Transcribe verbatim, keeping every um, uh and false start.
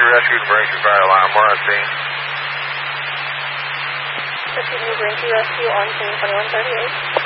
Rescue to Braintree Fire Alarm. We're on scene. Rescue to Braintree Rescue on scene twenty-one thirty-eight.